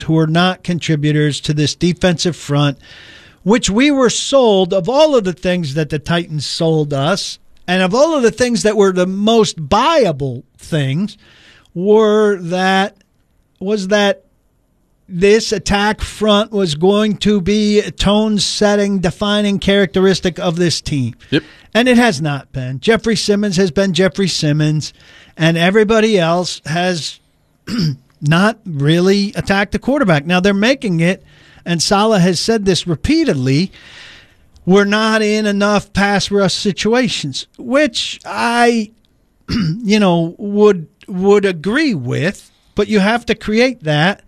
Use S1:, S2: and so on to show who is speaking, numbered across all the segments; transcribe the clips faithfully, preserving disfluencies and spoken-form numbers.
S1: who are not contributors to this defensive front, which we were sold, of all of the things that the Titans sold us, and of all of the things that were the most buyable things, were that was that this attack front was going to be a tone-setting, defining characteristic of this team.
S2: Yep.
S1: And it has not been. Jeffrey Simmons has been Jeffrey Simmons, and everybody else has not really attacked the quarterback. Now, they're making it, and Saleh has said this repeatedly, we're not in enough pass rush situations, which I, you know, would would agree with, but you have to create that.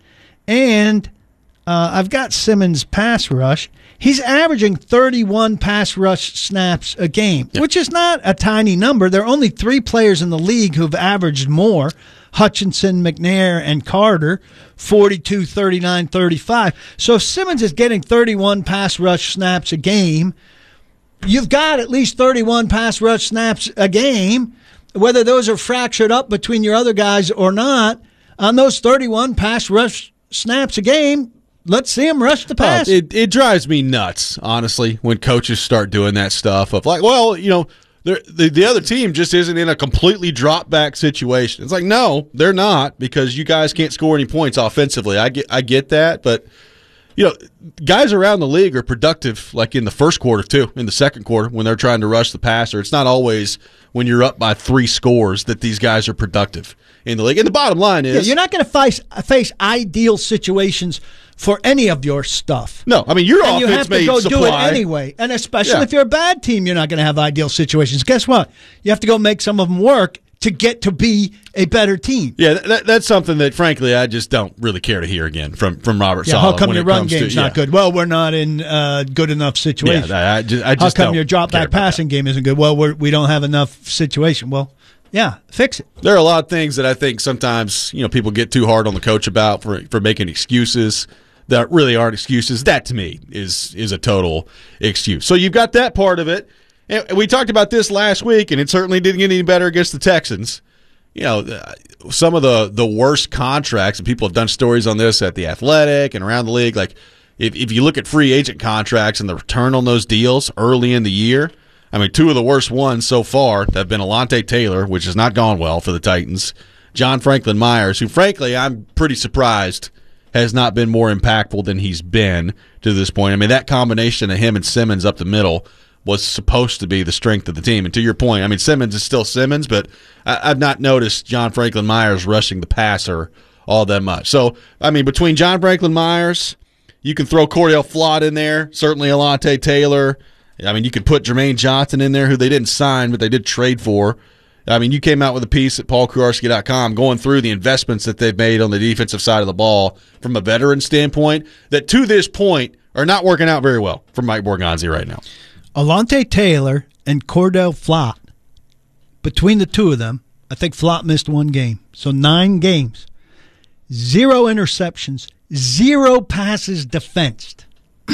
S1: And uh, I've got Simmons' pass rush. He's averaging thirty-one pass rush snaps a game, yep. which is not a tiny number. There are only three players in the league who've averaged more, Hutchinson, McNair, and Carter, forty-two, thirty-nine, thirty-five. So if Simmons is getting thirty-one pass rush snaps a game, you've got at least thirty-one pass rush snaps a game, whether those are fractured up between your other guys or not. On those thirty-one pass rush snaps a game, let's see him rush the pass.
S2: Oh, it, it drives me nuts, honestly, when coaches start doing that stuff of like, well, you know, the the other team just isn't in a completely drop back situation. It's like, no, they're not, because you guys can't score any points offensively. I get I get that, but you know, guys around the league are productive, like in the first quarter too, in the second quarter when they're trying to rush the passer. It's not always when you're up by three scores that these guys are productive in the league. And the bottom line is,
S1: yeah, you're not going to face face ideal situations for any of your stuff.
S2: No, I mean, your
S1: and
S2: offense
S1: you have
S2: may
S1: to go
S2: supply.
S1: do it anyway. And especially
S2: Yeah.
S1: if you're a bad team, you're not going to have ideal situations. Guess what? You have to go make some of them work to get to be a better team.
S2: Yeah, that, that's something that, frankly, I just don't really care to hear again from, from Robert
S1: Yeah,
S2: Saleh.
S1: how come
S2: when
S1: your
S2: it
S1: run
S2: comes
S1: game's
S2: to,
S1: not
S2: yeah.
S1: good? Well, we're not in uh, good enough situations.
S2: Yeah, I just, I
S1: how
S2: just
S1: come
S2: don't
S1: your drop
S2: care
S1: back
S2: about
S1: passing game isn't good? Well, we're, we don't have enough situation. Well, yeah, fix it.
S2: There are a lot of things that I think sometimes, you know, people get too hard on the coach about for for making excuses that really aren't excuses. That, to me, is is a total excuse. So you've got that part of it. And we talked about this last week, and it certainly didn't get any better against the Texans. You know, some of the, the worst contracts, and people have done stories on this at The Athletic and around the league. Like, if, if you look at free agent contracts and the return on those deals early in the year, I mean, two of the worst ones so far have been Alontae Taylor, which has not gone well for the Titans, John Franklin Myers, who, frankly, I'm pretty surprised has not been more impactful than he's been to this point. I mean, that combination of him and Simmons up the middle was supposed to be the strength of the team. And to your point, I mean, Simmons is still Simmons, but I, I've not noticed John Franklin Myers rushing the passer all that much. So, I mean, between John Franklin Myers, you can throw Cordell Flott in there, certainly Alontae Taylor. I mean, you could put Jermaine Johnson in there, who they didn't sign, but they did trade for. I mean, you came out with a piece at paul kuharsky dot com going through the investments that they've made on the defensive side of the ball from a veteran standpoint that to this point are not working out very well for Mike Borgonzi right now.
S1: Alontae Taylor and Cordell Flott, between the two of them, I think Flott missed one game. So nine games, zero interceptions, zero passes defensed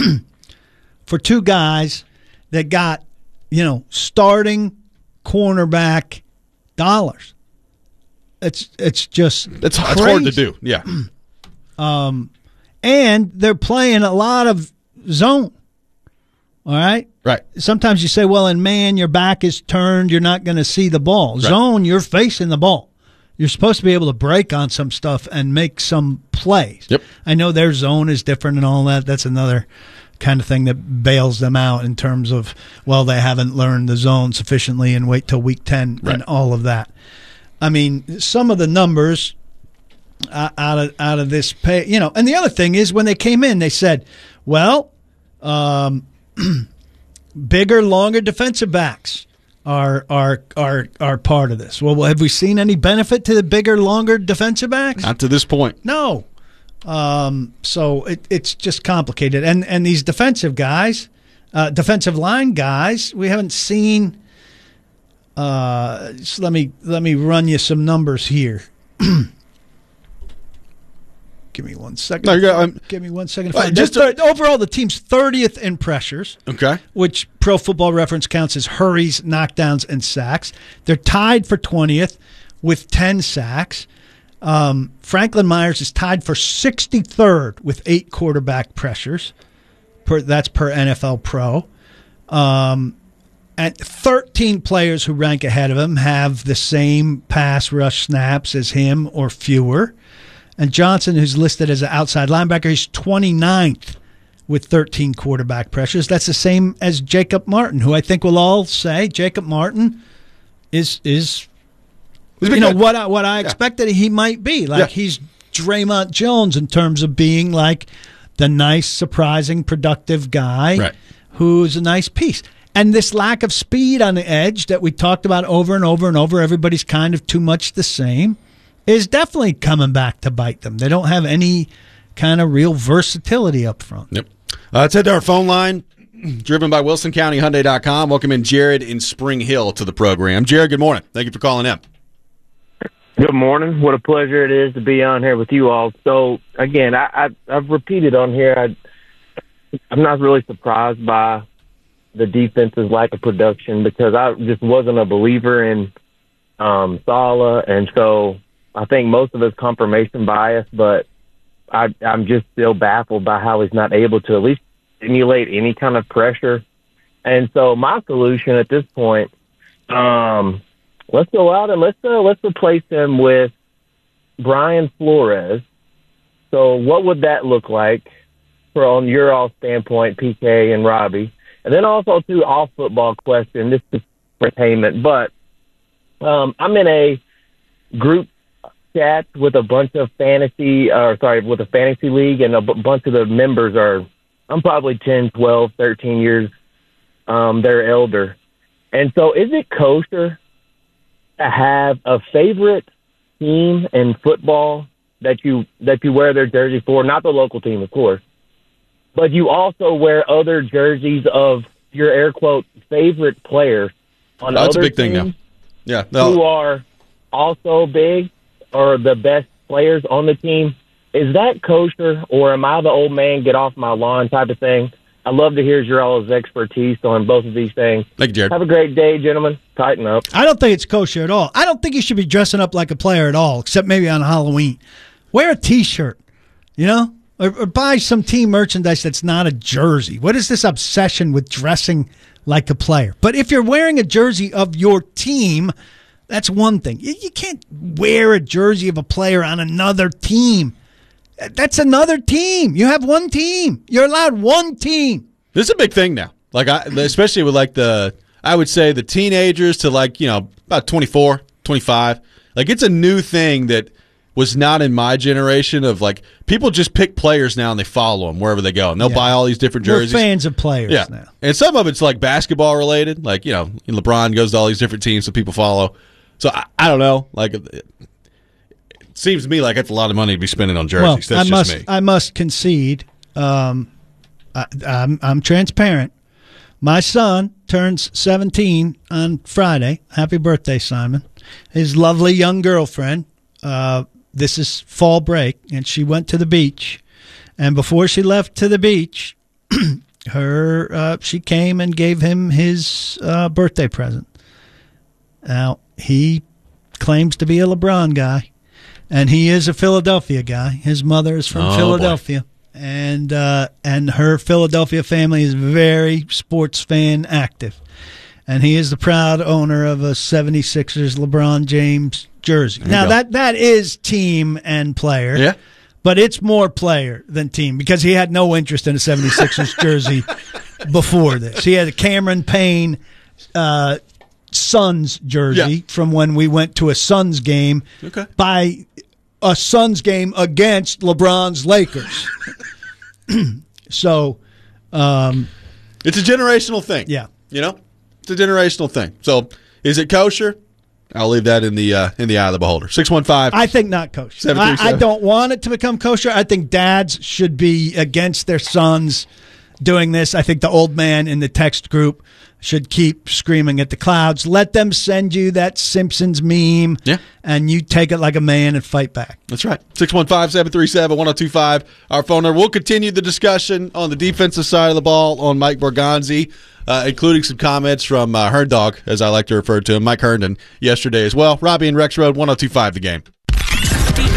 S1: for two guys that got, you know, starting cornerback dollars. It's it's just
S2: It's, it's
S1: crazy.
S2: hard to do, yeah.
S1: Um, and they're playing a lot of zone. All right?
S2: Right.
S1: Sometimes you say, well, in man, your back is turned. You're not going to see the ball.
S2: Right.
S1: Zone, you're facing the ball. You're supposed to be able to break on some stuff and make some plays.
S2: Yep.
S1: I know their zone is different and all that. That's another kind of thing that bails them out in terms of, well, they haven't learned the zone sufficiently and wait till week ten
S2: Right.
S1: and all of that. I mean, some of the numbers uh, out of out of this pay, you know, and the other thing is when they came in, they said, well, um, bigger, longer defensive backs are are are are part of this. Well, have we seen any benefit to the bigger, longer defensive backs?
S2: Not to this point.
S1: No. Um, so it, it's just complicated. And and these defensive guys, uh, defensive line guys, we haven't seen. Uh, so let me let me run you some numbers here. Give me one second.
S2: No, you got, um,
S1: Give me one second.
S2: uh,
S1: Just
S2: just to-
S1: overall, the team's thirtieth in pressures.
S2: Okay.
S1: Which Pro Football Reference counts as hurries, knockdowns, and sacks. They're tied for twentieth with ten sacks. Um, Franklin Myers is tied for sixty-third with eight quarterback pressures. Per, that's per N F L Pro. Um, and thirteen players who rank ahead of him have the same pass rush snaps as him or fewer. And Johnson, who's listed as an outside linebacker, he's twenty-ninth with thirteen quarterback pressures. That's the same as Jacob Martin, who I think we'll all say Jacob Martin is is you know what I, what I yeah. expected he might be. Like yeah. he's Draymond Jones in terms of being like the nice, surprising, productive guy
S2: right.
S1: who's a nice piece. And this lack of speed on the edge that we talked about over and over and over, everybody's kind of too much the same, is definitely coming back to bite them. They don't have any kind of real versatility up front.
S2: Yep. Uh, let's head to our phone line, driven by Wilson County Hyundai dot com. Welcome in Jared in Spring Hill to the program. Jared, good morning. Thank you for calling in.
S3: Good morning. What a pleasure it is to be on here with you all. So, again, I, I, I've repeated on here, I, I'm not really surprised by the defense's lack of production because I just wasn't a believer in um, Saleh, and so I think most of it's confirmation bias, but I, I'm just still baffled by how he's not able to at least simulate any kind of pressure. And so my solution at this point, um, let's go out and let's uh, let's replace him with Brian Flores. So what would that look like from your all standpoint, P K and Robbie? And then also, too, off football question. This is entertainment, but um, I'm in a group chat with a bunch of fantasy, or sorry, with a fantasy league, and a b- bunch of the members are, I'm probably ten, twelve, thirteen years, um, they're elder. And so is it kosher to have a favorite team in football that you that you wear their jersey for? Not the local team, of course, but you also wear other jerseys of your air quote favorite players on
S2: oh, that's
S3: other
S2: a big
S3: teams
S2: thing now. Yeah, no.
S3: who are also big or the best players on the team. Is that kosher, or am I the old man get off my lawn type of thing? I'd love to hear your all's expertise on both of these things.
S2: Thank you, Jared.
S3: Have a great day, gentlemen. Tighten up.
S1: I don't think it's kosher at all. I don't think you should be dressing up like a player at all, except maybe on Halloween. Wear a T-shirt, you know, or, or buy some team merchandise that's not a jersey. What is this obsession with dressing like a player? But if you're wearing a jersey of your team, that's one thing. You, you can't wear a jersey of a player on another team. That's another team. You have one team. You're allowed one team.
S2: This is a big thing now. Like, I, especially with like the, I would say the teenagers to like, you know, about twenty-four, twenty-five. Like, it's a new thing that was not in my generation of like, people just pick players now and they follow them wherever they go. And they'll
S1: Yeah.
S2: buy all these different jerseys.
S1: We're fans of players
S2: yeah.
S1: now.
S2: And some of it's like basketball related. Like, you know, LeBron goes to all these different teams that people follow. So I, I don't know. Like, it seems to me like that's a lot of money to be spending on jerseys.
S1: Well,
S2: That's
S1: I
S2: just
S1: must,
S2: me.
S1: I must concede. Um, I, I'm, I'm transparent. My son turns seventeen on Friday. Happy birthday, Simon. His lovely young girlfriend. Uh, this is fall break, and she went to the beach. And before she left to the beach, her uh, she came and gave him his uh, birthday present. Now, he claims to be a LeBron guy, and he is a Philadelphia guy. His mother is from
S2: oh,
S1: Philadelphia, and uh, and her Philadelphia family is very sports fan active. And he is the proud owner of a seventy-sixers LeBron James jersey. Now, that, that is team and player.
S2: Yeah.
S1: But it's more player than team because he had no interest in a seventy-sixers jersey before this. He had a Cameron Payne uh, Suns jersey
S2: Yeah.
S1: from when we went to a Suns game
S2: Okay.
S1: by a Suns game against LeBron's Lakers. So, um,
S2: It's a generational thing.
S1: yeah.
S2: You know? It's a generational thing. So, is it kosher? I'll leave that in the uh, in the eye of the beholder. six one five
S1: I think not kosher.
S2: seven
S1: I,
S2: three seven
S1: I don't want it to become kosher. I think dads should be against their sons doing this. I think the old man in the text group should keep screaming at the clouds. Let them send you that Simpsons meme,
S2: Yeah.
S1: and you take it like a man and fight back.
S2: That's right. six one five, seven three seven, one oh two five, our phone number. We'll continue the discussion on the defensive side of the ball on Mike Borgonzi, uh, including some comments from uh, Herd Dog, as I like to refer to him, Mike Herndon, yesterday as well. Robbie and Rex Road, one oh two five The Game.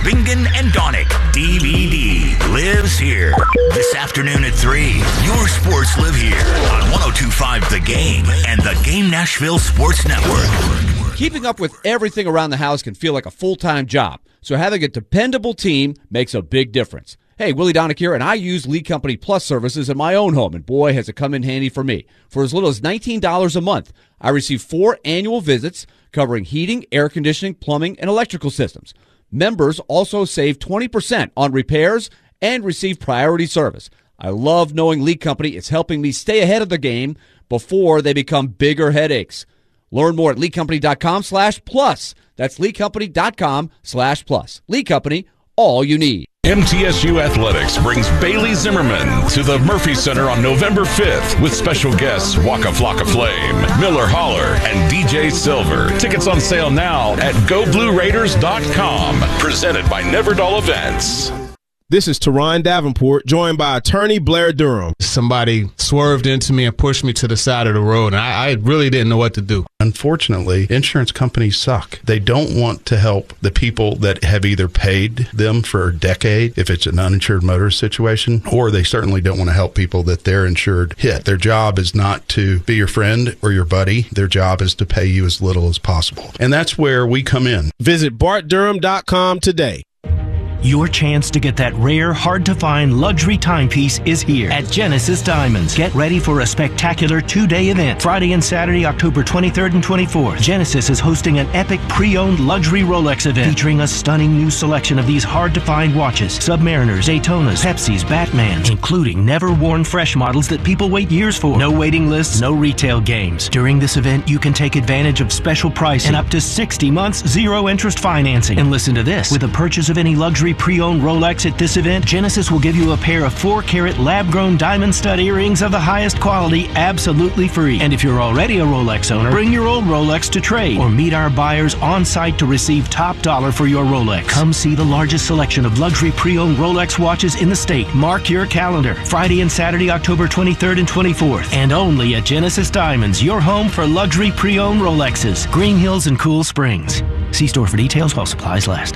S4: Bingen and Donick, D V D, lives here. This afternoon at three, your sports live here on one oh two point five The Game and the Game Nashville Sports Network.
S5: Keeping up with everything around the house can feel like a full-time job, so having a dependable team makes a big difference. Hey, Willie Donick here, and I use Lee Company Plus services in my own home, and boy, has it come in handy for me. For as little as nineteen dollars a month, I receive four annual visits covering heating, air conditioning, plumbing, and electrical systems. Members also save twenty percent on repairs and receive priority service. I love knowing Lee Company is helping me stay ahead of the game before they become bigger headaches. Learn more at lee company dot com slash plus. That's lee company dot com slash plus. Lee Company, all you need.
S6: M T S U Athletics brings Bailey Zimmerman to the Murphy Center on November fifth with special guests Waka Flocka Flame, Miller Holler, and D J Silver. Tickets on sale now at go blue raiders dot com. Presented by Neverdall Events.
S7: This is Teron Davenport, joined by attorney Blair Durham.
S8: Somebody swerved into me and pushed me to the side of the road, and I, I really didn't know what to do.
S9: Unfortunately, insurance companies suck. They don't want to help the people that have either paid them for a decade, if it's an uninsured motorist situation, or they certainly don't want to help people that they're insured hit. Their job is not to be your friend or your buddy. Their job is to pay you as little as possible. And that's where we come in.
S7: Visit bart durham dot com today.
S10: Your chance to get that rare, hard-to-find luxury timepiece is here at Genesis Diamonds. Get ready for a spectacular two-day event. Friday and Saturday, October twenty-third and twenty-fourth. Genesis is hosting an epic pre-owned luxury Rolex event featuring a stunning new selection of these hard-to-find watches. Submariners, Daytonas, Pepsis, Batmans, including never-worn fresh models that people wait years for. No waiting lists, no retail games. During this event, you can take advantage of special pricing and up to sixty months zero-interest financing. And listen to this. With a purchase of any luxury pre-owned Rolex at this event, Genesis will give you a pair of four carat lab-grown diamond stud earrings of the highest quality absolutely free. And if you're already a Rolex owner, bring your old Rolex to trade or meet our buyers on site to receive top dollar for your Rolex. Come see the largest selection of luxury pre-owned Rolex watches in the state. Mark your calendar. Friday and Saturday, October twenty-third and twenty-fourth. And only at Genesis Diamonds, your home for luxury pre-owned Rolexes. Green Hills and Cool Springs. See store for details while supplies last.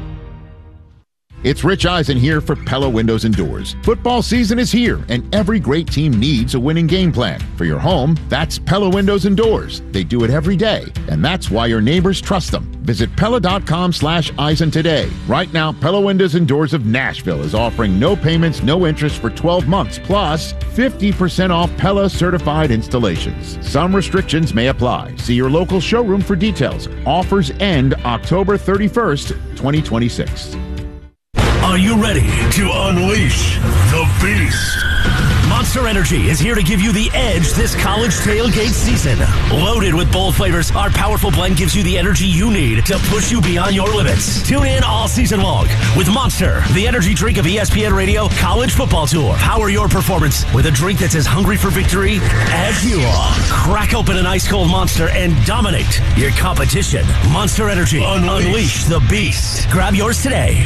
S11: It's Rich Eisen here for Pella Windows and Doors. Football season is here, and every great team needs a winning game plan. For your home, that's Pella Windows and Doors. They do it every day, and that's why your neighbors trust them. Visit Pella dot com slash Eisen today. Right now, Pella Windows and Doors of Nashville is offering no payments, no interest for twelve months, plus fifty percent off Pella certified installations. Some restrictions may apply. See your local showroom for details. Offers end October thirty-first, twenty twenty-six.
S12: Are you ready to unleash the beast? Monster Energy is here to give you the edge this college tailgate season. Loaded with bold flavors, our powerful blend gives you the energy you need to push you beyond your limits. Tune in all season long with Monster, the energy drink of E S P N Radio College Football Tour. Power your performance with a drink that's as hungry for victory as you are. Crack open an ice-cold Monster and dominate your competition. Monster Energy. Unleash, Unleash the beast. Grab yours today.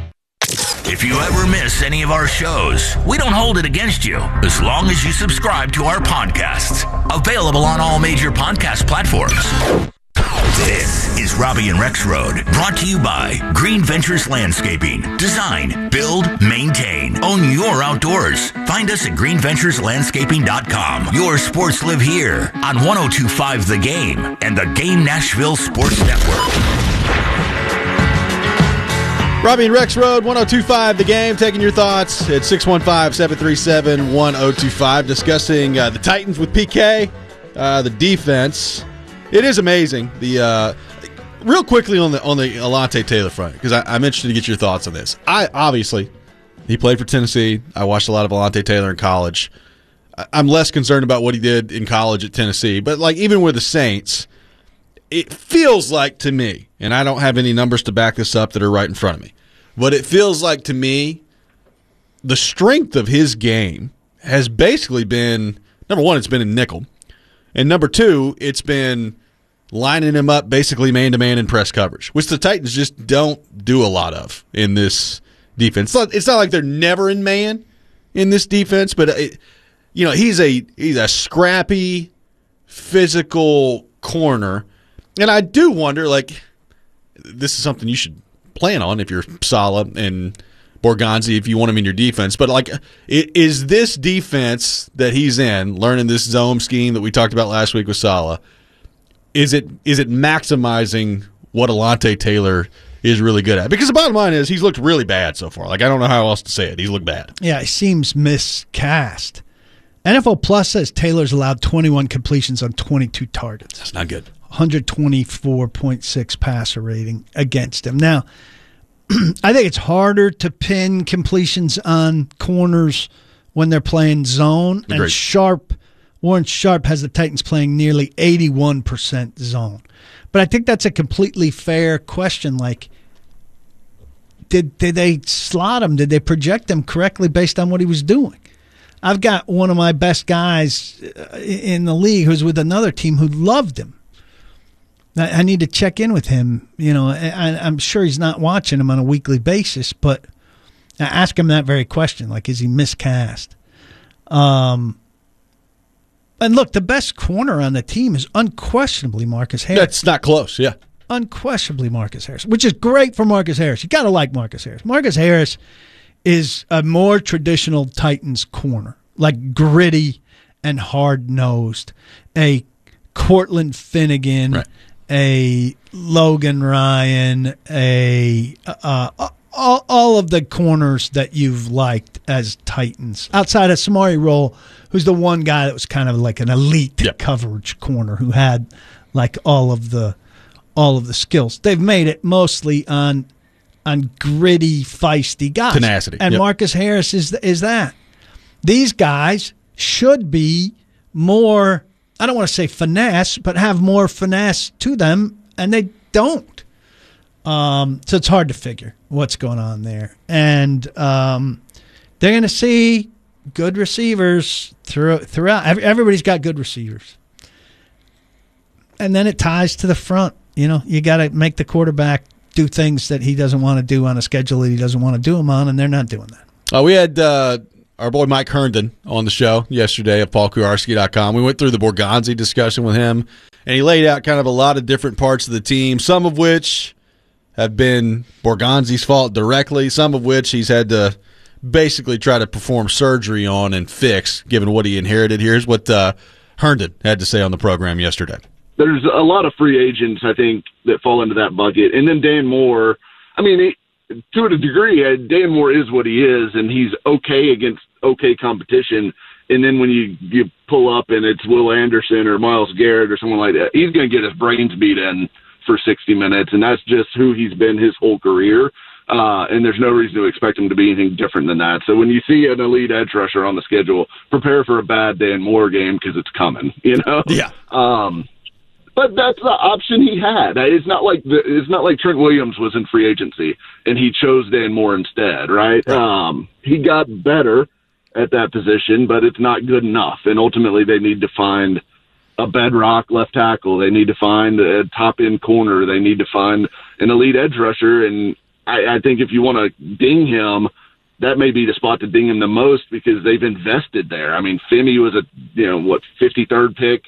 S4: If you ever miss any of our shows, we don't hold it against you as long as you subscribe to our podcasts. Available on all major podcast platforms. This is Robbie and Rex Road, brought to you by Green Ventures Landscaping. Design, build, maintain, own your outdoors. Find us at green ventures landscaping dot com. Your sports live here on one oh two point five The Game and the Game Nashville Sports Network.
S2: Robbie and Rex Road, one oh two point five The Game, taking your thoughts at six one five, seven three seven, one oh two five, discussing uh, the Titans with P K, uh, the defense. It is amazing. The uh, real quickly on the on the Alontae Taylor front, because I'm interested to get your thoughts on this. I obviously, he played for Tennessee. I watched a lot of Alontae Taylor in college. I'm less concerned about what he did in college at Tennessee, but like even with the Saints, it feels like to me, and I don't have any numbers to back this up that are right in front of me, but it feels like to me the strength of his game has basically been, number one, it's been in nickel, and number two, it's been lining him up basically man-to-man in press coverage, which the Titans just don't do a lot of in this defense. It's not, it's not like they're never in man in this defense, but it, you know, he's a he's a scrappy, physical corner. And I do wonder, like, this is something you should plan on if you're Saleh and Borgonzi, if you want him in your defense. But, like, is this defense that he's in, learning this zone scheme that we talked about last week with Saleh, is it is it maximizing what Alontae Taylor is really good at? Because the bottom line is he's looked really bad so far. Like, I don't know how else to say it. He's looked bad.
S1: Yeah, he seems miscast. N F L Plus says Taylor's allowed twenty-one completions on twenty-two targets.
S2: That's not good.
S1: one twenty-four point six passer rating against him. Now, I think it's harder to pin completions on corners when they're playing zone.
S2: Agreed.
S1: And Sharp, Warren Sharp has the Titans playing nearly eighty-one percent zone. But I think that's a completely fair question. Like, did did they slot him? Did they project him correctly based on what he was doing? I've got one of my best guys in the league who's with another team who loved him. I need to check in with him. You know, I, I'm sure he's not watching him on a weekly basis, but I ask him that very question, like, is he miscast? Um, and look, the best corner on the team is unquestionably Marcus Harris.
S2: That's not close, yeah.
S1: Unquestionably Marcus Harris, which is great for Marcus Harris. You got to like Marcus Harris. Marcus Harris is a more traditional Titans corner, like gritty and hard-nosed, a Cortland Finnegan, right. a Logan Ryan, a uh, all, all of the corners that you've liked as Titans, outside of Samari Rolle, who's the one guy that was kind of like an elite yep. coverage corner who had like all of the all of the skills. They've made it mostly on on gritty, feisty guys.
S2: Tenacity.
S1: And
S2: yep.
S1: Marcus Harris is is that. These guys should be more, I don't want to say finesse, but have more finesse to them, and they don't. Um, so it's hard to figure what's going on there. And um, they're going to see good receivers through, throughout. Everybody's got good receivers. And then it ties to the front. You know, you got to make the quarterback do things that he doesn't want to do on a schedule that he doesn't want to do them on, and they're not doing that.
S2: Uh, we had uh, our boy Mike Herndon on the show yesterday at paul kuharsky dot com. We went through the Borgonzi discussion with him, and he laid out kind of a lot of different parts of the team, some of which have been Borgonzi's fault directly, some of which he's had to basically try to perform surgery on and fix, given what he inherited. Here's what uh, Herndon had to say on the program yesterday.
S13: There's a lot of free agents, I think, that fall into that bucket. And then Dan Moore, I mean, he, to a degree, Dan Moore is what he is, and he's okay against okay competition. And then when you, you pull up and it's Will Anderson or Myles Garrett or someone like that, he's going to get his brains beat in for sixty minutes, and that's just who he's been his whole career. Uh, and there's no reason to expect him to be anything different than that. So when you see an elite edge rusher on the schedule, prepare for a bad Dan Moore game because it's coming, you know?
S2: Yeah.
S13: Um, But that's the option he had. It's not like the, it's not like Trent Williams was in free agency and he chose Dan Moore instead, right? right. Um, he got better at that position, but it's not good enough. And ultimately, they need to find a bedrock left tackle. They need to find a top end corner. They need to find an elite edge rusher. And I, I think if you want to ding him, that may be the spot to ding him the most because they've invested there. I mean, Femi was a you know what fifty-third pick.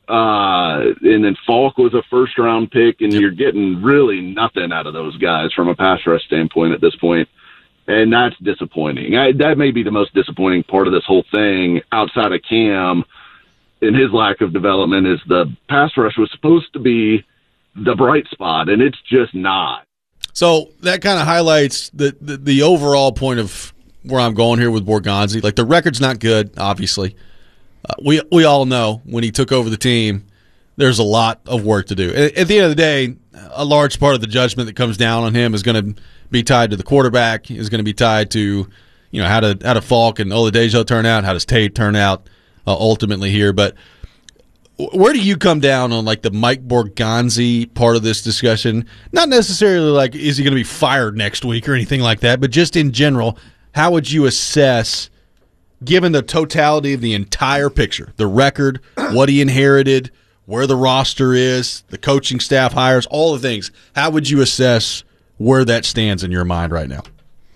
S13: Uh, and then Falk was a first-round pick, and you're getting really nothing out of those guys from a pass rush standpoint at this point, and that's disappointing. I, that may be the most disappointing part of this whole thing outside of Cam and his lack of development is the pass rush was supposed to be the bright spot, and it's just not.
S2: So that kind of highlights the, the, the overall point of where I'm going here with Borgonzi. Like, the record's not good, obviously. Uh, we we all know when he took over the team, there's a lot of work to do. At, at the end of the day, a large part of the judgment that comes down on him is going to be tied to the quarterback, is going to be tied to, you know, how to how to Falk and Oladejo turn out, how does Tate turn out uh, ultimately here. But where do you come down on like the Mike Borgonzi part of this discussion? Not necessarily like is he going to be fired next week or anything like that, but just in general, how would you assess, given the totality of the entire picture, the record, what he inherited, where the roster is, the coaching staff hires, all the things, how would you assess where that stands in your mind right now?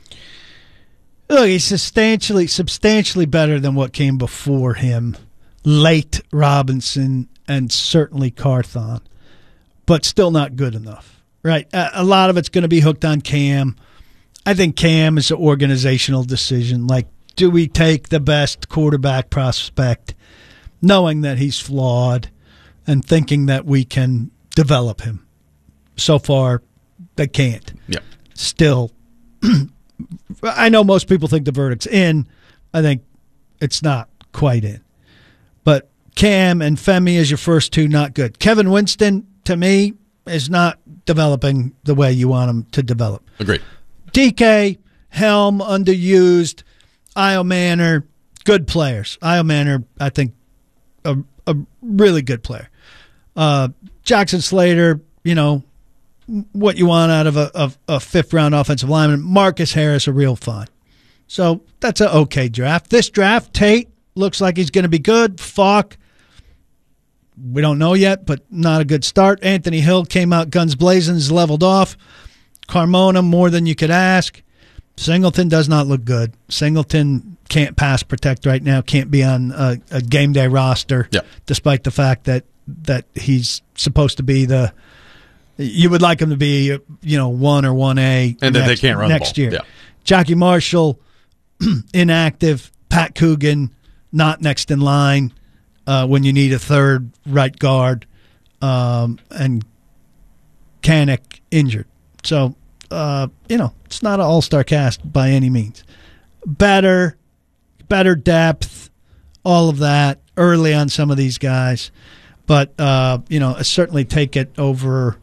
S1: Look, he's substantially, substantially better than what came before him, late Robinson and certainly Carthon, but still not good enough, Right. Uh, a lot of it's going to be hooked on Cam. I think Cam is an organizational decision. Like, do we take the best quarterback prospect, knowing that he's flawed and thinking that we can develop him? So far, they can't.
S2: Yeah.
S1: Still, I know most people think the verdict's in. I think it's not quite in. But Cam and Femi as your first two, not good. Kevin Winston, to me, is not developing the way you want him to develop.
S2: Agreed.
S1: D K, Helm, underused. Io Manor, good players. Io Manor, I think, a, a really good player. Uh, Jackson Slater, you know, what you want out of a, of a fifth-round offensive lineman. Marcus Harris, a real find. So that's an okay draft. This draft, Tate looks like he's going to be good. Falk, we don't know yet, but not a good start. Anthony Hill came out guns blazing, leveled off. Carmona, more than you could ask. Singleton does not look good. Singleton can't pass protect right now, can't be on a, a game day roster,
S2: yep. despite
S1: the fact that, that he's supposed to be the – you would like him to be, you know, one or one A
S2: and
S1: next,
S2: then they can't run
S1: next
S2: the ball.
S1: year.
S2: Yeah.
S1: Jackie Marshall, inactive. Pat Coogan, not next in line uh, when you need a third right guard. Um, and Kanik injured. So, uh, you know, it's not an all-star cast by any means. Better, better depth, all of that early on some of these guys. But, uh, you know, certainly take it over,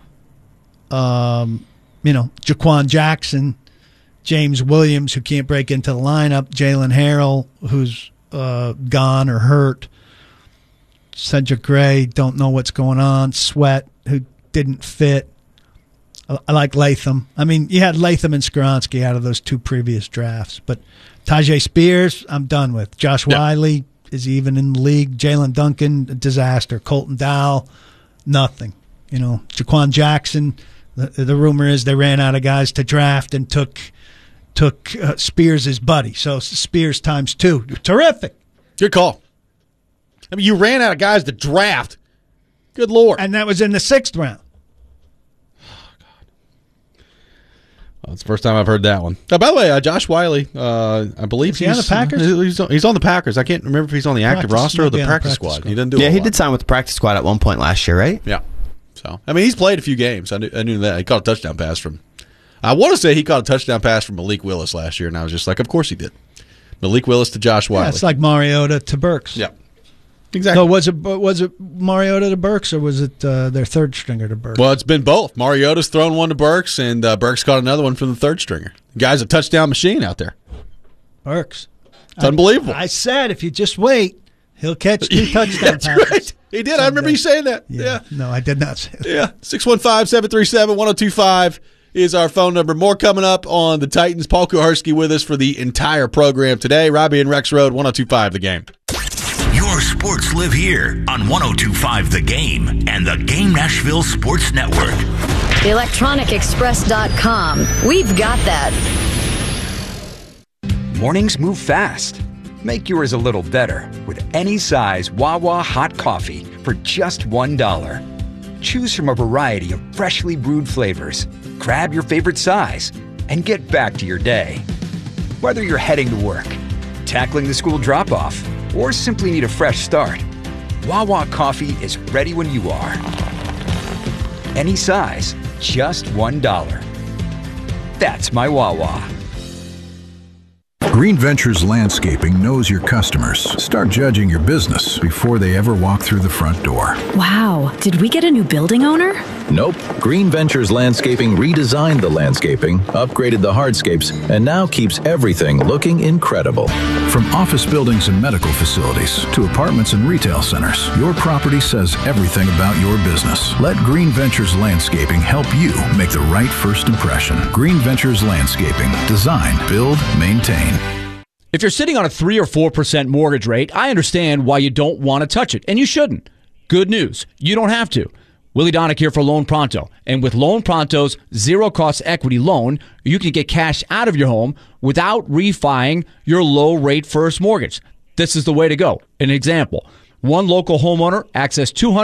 S1: um, you know, Jaquan Jackson, James Williams, who can't break into the lineup, Jalen Harrell, who's uh, gone or hurt, Cedric Gray, don't know what's going on, Sweat, who didn't fit. I like Latham. I mean, you had Latham and Skoronski out of those two previous drafts. But Tajay Spears, I'm done with. Josh yeah. Wiley is even in the league. Jalen Duncan, a disaster. Colton Dowell, nothing. You know, Jaquan Jackson, the, the rumor is they ran out of guys to draft and took took uh, Spears as buddy. So Spears times two. Terrific.
S2: Good call. I mean, you ran out of guys to draft. Good Lord.
S1: And that was in the sixth round.
S2: Well, it's the first time I've heard that one. Oh, by the way, uh, Josh Wiley, uh, I believe
S1: is he
S2: he's
S1: on the Packers.
S2: He's on, he's on the Packers. I can't remember if he's on the active
S1: practice,
S2: roster or the practice,
S1: practice
S2: squad.
S1: squad.
S2: He didn't do.
S14: Yeah,
S2: a
S14: he
S2: lot.
S14: did sign with the practice squad at one point last year, right?
S2: Yeah. So I mean, he's played a few games. I knew, I knew that he caught a touchdown pass from. I want to say he caught a touchdown pass from Malik Willis last year, and I was just like, of course he did. Malik Willis to Josh Wiley.
S1: Yeah, it's like Mariota to Burks.
S2: Yeah. Exactly.
S1: So was it was it Mariota to Burks or was it uh, their third stringer to Burks?
S2: Well, it's been both. Mariota's thrown one to Burks, and uh, Burks caught another one from the third stringer. The guy's a touchdown machine out there.
S1: Burks.
S2: It's I, unbelievable.
S1: I said if you just wait, he'll catch two touchdown
S2: That's
S1: passes.
S2: Right. He did. Someday. I remember you saying that.
S1: Yeah.
S2: yeah.
S1: No, I did not say that.
S2: Yeah. six one five, seven three seven, one oh two five is our phone number. More coming up on the Titans. Paul Kuharsky with us for the entire program today. Robbie and Rex Road, one oh two five The Game.
S4: Your sports live here on one oh two five The Game and the Game Nashville Sports Network.
S15: electronic express dot com. We've got that.
S16: Mornings move fast. Make yours a little better with any size Wawa hot coffee for just one dollar. Choose from a variety of freshly brewed flavors. Grab your favorite size and get back to your day. Whether you're heading to work, tackling the school drop-off, or simply need a fresh start, Wawa coffee is ready when you are. Any size, just one dollar. That's my Wawa.
S17: Green Ventures Landscaping knows your customers. Start judging your business before they ever walk through the front door.
S18: Wow, did we get a new building owner?
S19: Nope. Green Ventures Landscaping redesigned the landscaping, upgraded the hardscapes, and now keeps everything looking incredible.
S17: From office buildings and medical facilities to apartments and retail centers, your property says everything about your business. Let Green Ventures Landscaping help you make the right first impression. Green Ventures Landscaping. Design, build, maintain.
S5: If you're sitting on a three or four percent mortgage rate, I understand why you don't want to touch it, and you shouldn't. Good news, you don't have to. Willie Donick here for Loan Pronto. And with Loan Pronto's zero-cost equity loan, you can get cash out of your home without refining your low-rate first mortgage. This is the way to go. An example, one local homeowner accessed two hundred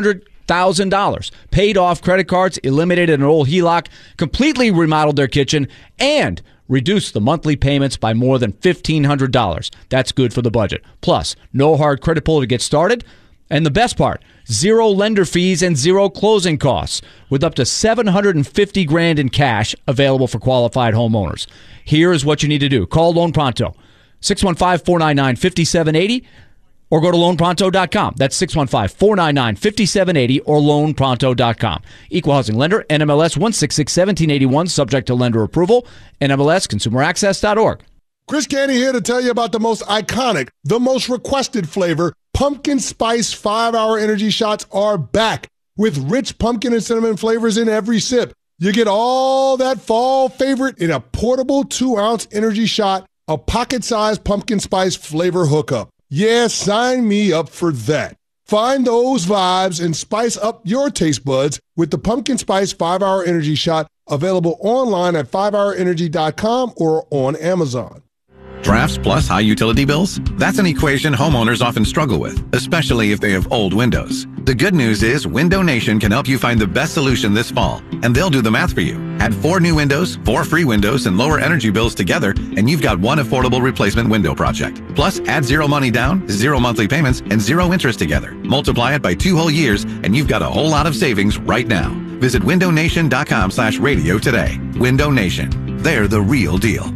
S5: thousand dollars. Paid off credit cards, eliminated an old H E L O C, completely remodeled their kitchen, and reduced the monthly payments by more than fifteen hundred dollars. That's good for the budget. Plus, no hard credit pull to get started. And the best part, zero lender fees and zero closing costs, with up to seven hundred fifty grand in cash available for qualified homeowners. Here is what you need to do. Call Loan Pronto, six one five, four nine nine, five seven eight zero, or go to loan pronto dot com. That's six one five, four nine nine, five seven eight zero or loan pronto dot com. Equal housing lender, N M L S one six six, one seven eight one, subject to lender approval, N M L S consumer access dot org.
S20: Chris Canty here to tell you about the most iconic, the most requested flavor. Pumpkin Spice five hour Energy Shots are back with rich pumpkin and cinnamon flavors in every sip. You get all that fall favorite in a portable two ounce energy shot, a pocket-sized pumpkin spice flavor hookup. Yeah, sign me up for that. Find those vibes and spice up your taste buds with the Pumpkin Spice five hour Energy Shot, available online at five hour energy dot com or on Amazon.
S21: Drafts plus high utility bills? That's an equation homeowners often struggle with, especially if they have old windows. The good news is Window Nation can help you find the best solution this fall, and they'll do the math for you. Add four new windows, four free windows, and lower energy bills together, and you've got one affordable replacement window project. Plus, add zero money down, zero monthly payments, and zero interest together. Multiply it by two whole years, and you've got a whole lot of savings right now. Visit window nation dot com slash radio today. Window Nation. They're the real deal.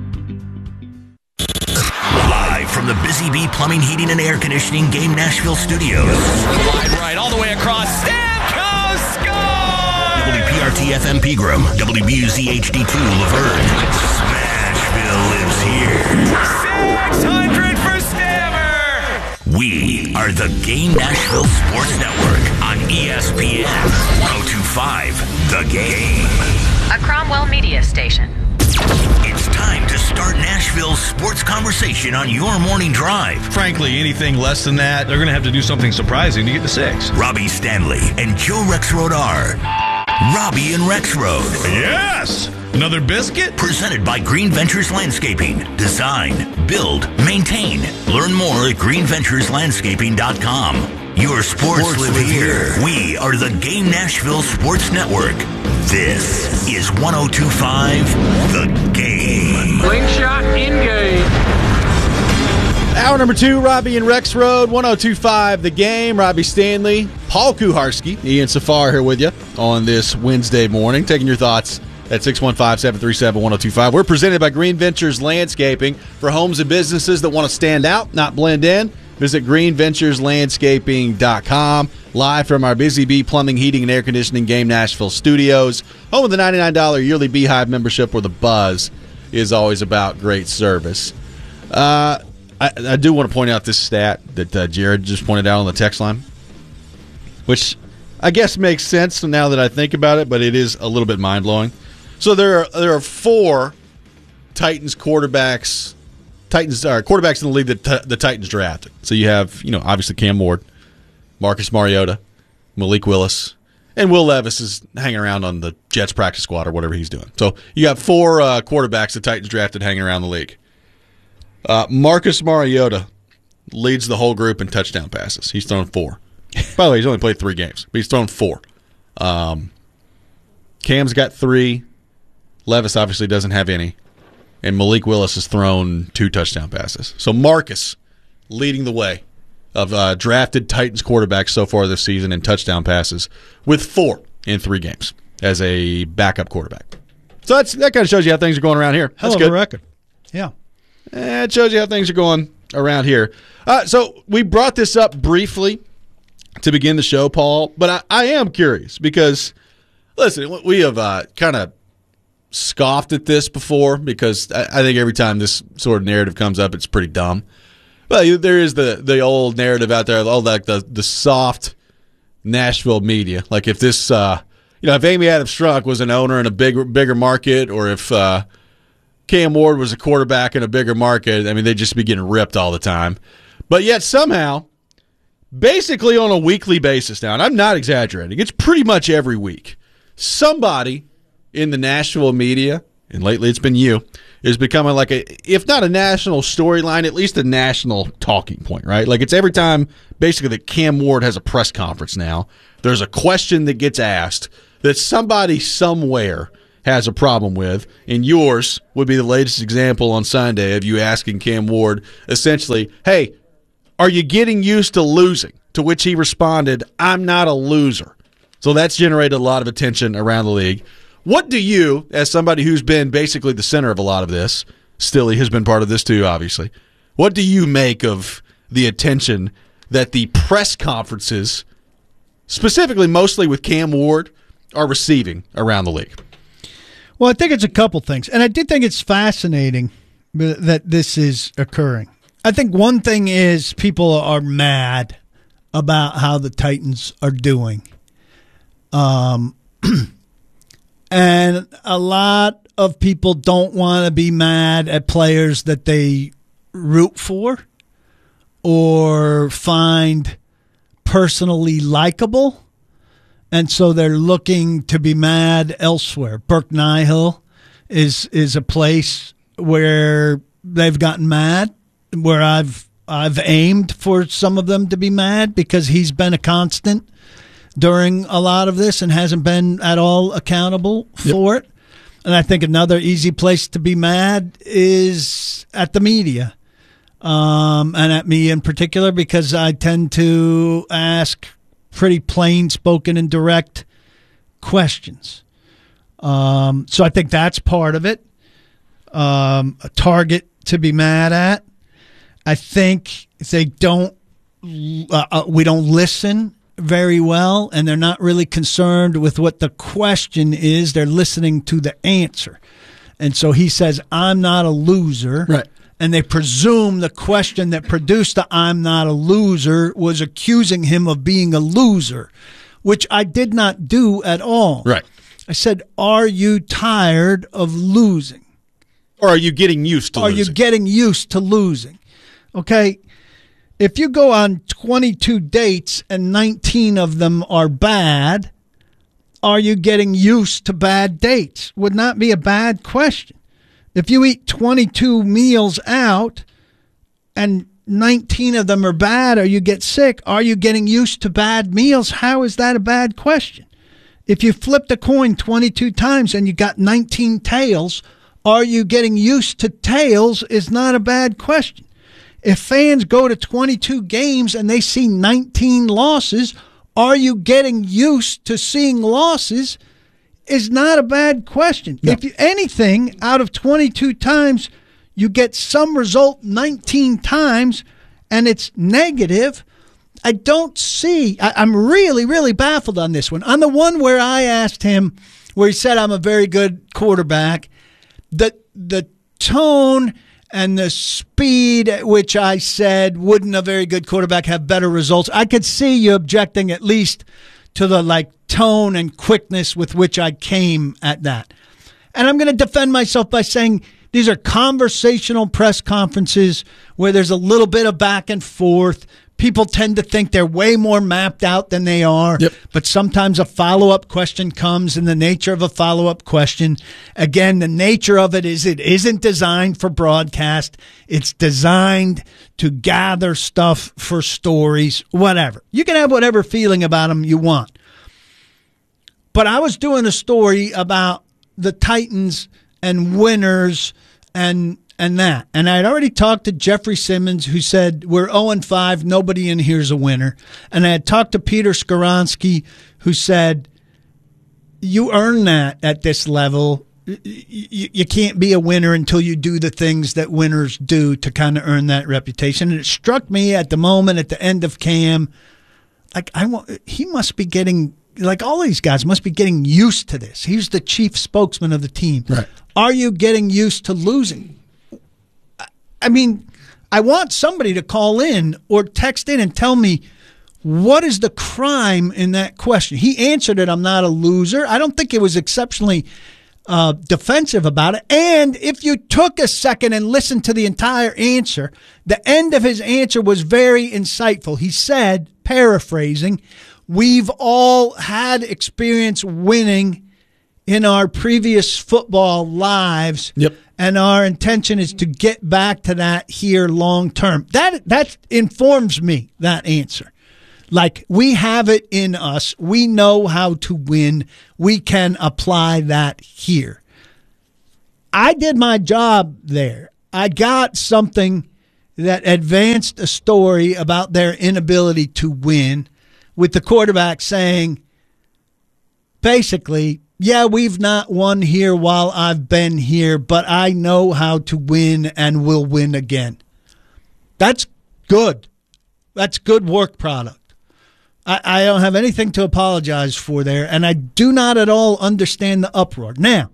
S4: Live from the Busy Bee Plumbing, Heating, and Air Conditioning Game Nashville Studios.
S22: Wide right, all the way across. Stamkos score!
S4: W P R T F M Pegram, W B U Z H D two Laverne. Smashville lives here.
S22: six hundred for Stammer!
S4: We are the Game Nashville Sports Network on E S P N one oh two point five The Game.
S15: A Cromwell Media Station.
S4: It's time to start Nashville's sports conversation on your morning drive.
S23: Frankly, anything less than that, they're going to have to do something surprising to get to six.
S4: Robbie Stanley and Joe Rexrode are Robbie and Rexrode.
S23: Yes! Another biscuit?
S4: Presented by Green Ventures Landscaping. Design, build, maintain. Learn more at green ventures landscaping dot com. Your sports, sports live, live here. here. We are the Game Nashville Sports Network. This is one oh two point five The Game.
S22: Slingshot in game.
S2: Hour number two, Robbie and Rexrode, one oh two point five The Game. Robbie Stanley, Paul Kuharski, Ian Safar here with you on this Wednesday morning, taking your thoughts at six one five, seven three seven, one oh two five. We're presented by Green Ventures Landscaping for homes and businesses that want to stand out, not blend in. Visit green ventures landscaping dot com. Live from our Busy Bee Plumbing, Heating, and Air Conditioning Game Nashville studios. Home of the ninety-nine dollars yearly Beehive membership, where the buzz is always about great service. Uh, I, I do want to point out this stat that uh, Jared just pointed out on the text line, which I guess makes sense now that I think about it, but it is a little bit mind-blowing. So there are, there are four Titans quarterbacks Titans are quarterbacks in the league that t- the Titans drafted. So you have, you know, obviously Cam Ward, Marcus Mariota, Malik Willis, and Will Levis is hanging around on the Jets practice squad or whatever he's doing. So you got four uh, quarterbacks the Titans drafted hanging around the league. Uh, Marcus Mariota leads the whole group in touchdown passes. He's thrown four. By the way, he's only played three games, but he's thrown four. Um, Cam's got three. Levis obviously doesn't have any. And Malik Willis has thrown two touchdown passes. So Marcus leading the way of uh, drafted Titans quarterbacks so far this season in touchdown passes with four in three games as a backup quarterback. So that's, that kind of shows you how things are going around here.
S1: Hell
S2: That's
S1: of
S2: good.
S1: a record. Yeah.
S2: Eh, it shows you how things are going around here. Uh, so we brought this up briefly to begin the show, Paul, but I, I am curious because, listen, we have uh, kind of scoffed at this before because I, I think every time this sort of narrative comes up, it's pretty dumb. But there is the, the old narrative out there, all like the, the soft Nashville media. Like if this, uh, you know, if Amy Adams Strunk was an owner in a bigger bigger market, or if uh, Cam Ward was a quarterback in a bigger market, I mean, they'd just be getting ripped all the time. But yet somehow, basically on a weekly basis now, and I'm not exaggerating, it's pretty much every week, somebody in the Nashville media and lately it's been you, is becoming like a, if not a national storyline, at least a national talking point, right? Like it's every time basically that Cam Ward has a press conference now, there's a question that gets asked that somebody somewhere has a problem with, and yours would be the latest example on Sunday of you asking Cam Ward essentially, hey, are you getting used to losing? To which he responded, I'm not a loser. So that's generated a lot of attention around the league. What do you, as somebody who's been basically the center of a lot of this, Stilly has been part of this too, obviously, what do you make of the attention that the press conferences, specifically mostly with Cam Ward, are receiving around the league?
S1: Well, I think it's a couple things. And I do think it's fascinating that this is occurring. I think one thing is people are mad about how the Titans are doing. Um, and a lot of people don't want to be mad at players that they root for or find personally likable. And so they're looking to be mad elsewhere. Burke Nihil is is a place where they've gotten mad, where I've I've aimed for some of them to be mad because he's been a constant during a lot of this and hasn't been at all accountable for yep. it. And I think another easy place to be mad is at the media, um, and at me in particular, because I tend to ask pretty plain spoken and direct questions. Um, so I think that's part of it. Um, a target to be mad at. I think they don't, uh, we don't listen very well, and they're not really concerned with what the question is. They're listening to the answer. And so he says, I'm not a loser.
S2: Right.
S1: And they presume the question that produced the I'm not a loser was accusing him of being a loser, which I did not do at all.
S2: Right.
S1: I said, are you tired of losing?
S2: Or are you getting used to
S1: are
S2: losing?
S1: Are you getting used to losing? Okay, if you go on twenty-two dates and nineteen of them are bad, are you getting used to bad dates? Would not be a bad question. If you eat twenty-two meals out and nineteen of them are bad or you get sick, are you getting used to bad meals? How is that a bad question? If you flipped a coin twenty-two times and you got nineteen tails, are you getting used to tails is not a bad question. If fans go to twenty-two games and they see nineteen losses, are you getting used to seeing losses is not a bad question. No. If you, anything out of twenty-two times, you get some result nineteen times and it's negative, I don't see, I, I'm really, really baffled on this one. On the one where I asked him, where he said I'm a very good quarterback, the the tone and the speed at which I said, wouldn't a very good quarterback have better results? I could see you objecting at least to the like tone and quickness with which I came at that. And I'm going to defend myself by saying these are conversational press conferences where there's a little bit of back and forth. People tend to think they're way more mapped out than they are. Yep. But sometimes a follow-up question comes in the nature of a follow-up question. Again, the nature of it is it isn't designed for broadcast. It's designed to gather stuff for stories, whatever. You can have whatever feeling about them you want. But I was doing a story about the Titans and winners and and that. And I had already talked to Jeffrey Simmons, who said, we're oh and five, nobody in here's a winner. And I had talked to Peter Skoronsky, who said, you earn that at this level. You, you can't be a winner until you do the things that winners do to kind of earn that reputation. And it struck me at the moment, at the end of Cam, like I want, he must be getting, like all these guys must be getting used to this. He's the chief spokesman of the team.
S2: Right.
S1: Are you getting used to losing? I mean, I want somebody to call in or text in and tell me, what is the crime in that question? He answered it, I'm not a loser. I don't think it was exceptionally uh, defensive about it. And if you took a second and listened to the entire answer, the end of his answer was very insightful. He said, paraphrasing, we've all had experience winning in our previous football lives.
S2: Yep.
S1: And our intention is to get back to that here long term. That that informs me, that answer. Like, we have it in us. We know how to win. We can apply that here. I did my job there. I got something that advanced a story about their inability to win, with the quarterback saying, basically, yeah, we've not won here while I've been here, but I know how to win and will win again. That's good. That's good work product. I, I don't have anything to apologize for there, and I do not at all understand the uproar. Now,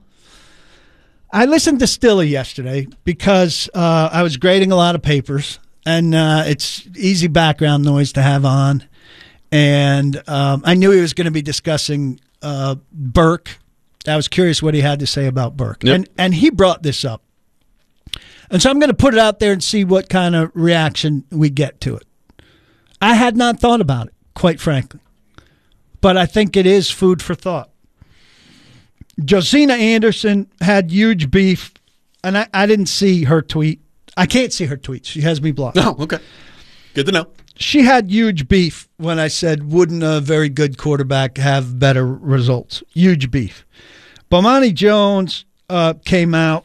S1: I listened to Stilla yesterday because uh, I was grading a lot of papers, and uh, it's easy background noise to have on. And um, I knew he was going to be discussing uh, Burke. I was curious what he had to say about Burke.
S2: Yep.
S1: And, and he brought this up. And so I'm going to put it out there and see what kind of reaction we get to it. I had not thought about it, quite frankly. But I think it is food for thought. Josina Anderson had huge beef, and I, I didn't see her tweet. I can't see her tweet. She has me blocked.
S2: Oh, okay. Good to know.
S1: She had huge beef when I said, wouldn't a very good quarterback have better results? Huge beef. Bomani Jones uh, came out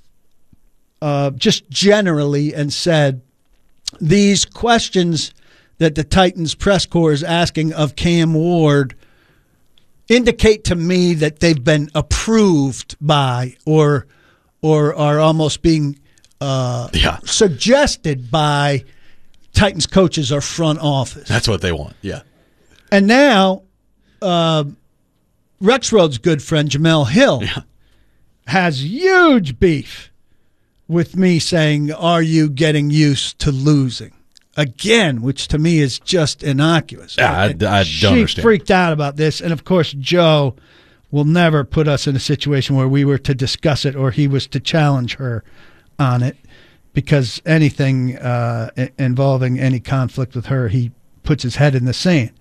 S1: uh, just generally and said, these questions that the Titans press corps is asking of Cam Ward indicate to me that they've been approved by or or are almost being uh,
S2: yeah.
S1: suggested by Titans coaches or front office.
S2: That's what they want, yeah.
S1: And now uh, Rexroad's good friend Jamel Hill
S2: yeah. has
S1: huge beef with me saying, are you getting used to losing? Again, which to me is just innocuous.
S2: Yeah, I, I don't
S1: she
S2: understand.
S1: She freaked out about this. And, of course, Joe will never put us in a situation where we were to discuss it or he was to challenge her on it, because anything uh, involving any conflict with her, he puts his head in the sand.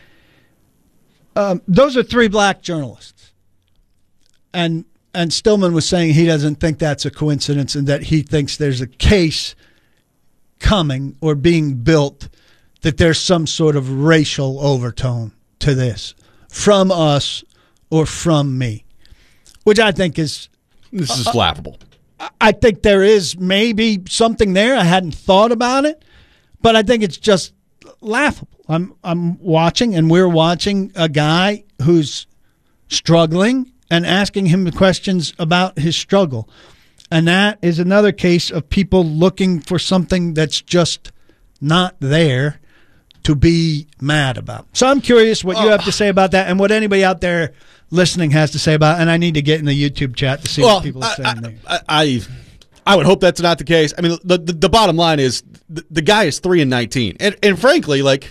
S1: Um, those are three black journalists. And, and Stillman was saying he doesn't think that's a coincidence and that he thinks there's a case coming or being built that there's some sort of racial overtone to this from us or from me, which I think is
S2: this is uh, laughable.
S1: I think there is maybe something there. I hadn't thought about it, but I think it's just laughable. I'm I'm watching, and we're watching a guy who's struggling and asking him questions about his struggle. And that is another case of people looking for something that's just not there to be mad about. So I'm curious what you have to say about that and what anybody out there listening has to say about it. And I need to get in the YouTube chat to see
S2: well,
S1: what people are saying
S2: I,
S1: there.
S2: I, I, I would hope that's not the case. I mean, the, the, the bottom line is the, the guy is three and nineteen. And, and frankly, like,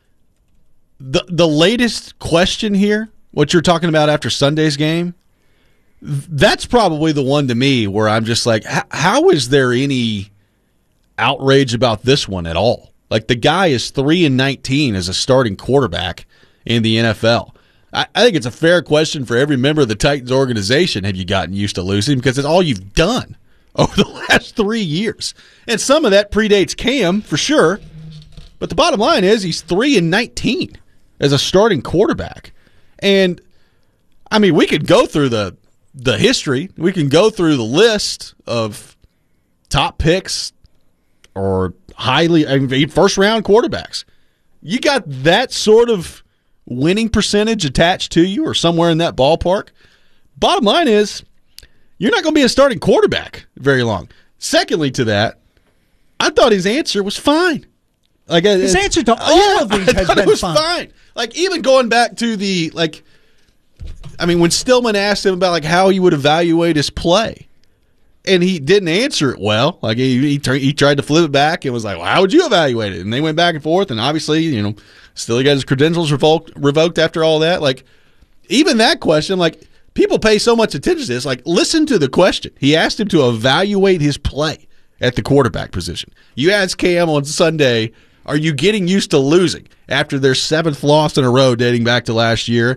S2: the the latest question here, what you're talking about after Sunday's game, that's probably the one to me where I'm just like, how is there any outrage about this one at all? Like, the guy is three and nineteen as a starting quarterback in the N F L. I, I think it's a fair question for every member of the Titans organization. Have you gotten used to losing? Because it's all you've done over the last three years. And some of that predates Cam, for sure. But the bottom line is he's three and nineteen as a starting quarterback. And, I mean, we could go through the the history. We can go through the list of top picks or highly I mean, first-round quarterbacks. You got that sort of winning percentage attached to you or somewhere in that ballpark. Bottom line is you're not going to be a starting quarterback very long. Secondly to that, I thought his answer was fine. Like
S1: His answer to all
S2: yeah,
S1: of these
S2: I
S1: has
S2: thought
S1: been
S2: it was
S1: fine.
S2: fine. Like, even going back to the, like, I mean, when Stillman asked him about, like, how he would evaluate his play, and he didn't answer it well. Like, he he, tur- he tried to flip it back and was like, well, how would you evaluate it? And they went back and forth, and obviously, you know, still he got his credentials revoked, revoked after all that. Like, even that question, like, people pay so much attention to this. Like, listen to the question. He asked him to evaluate his play at the quarterback position. You asked Cam on Sunday, are you getting used to losing after their seventh loss in a row dating back to last year?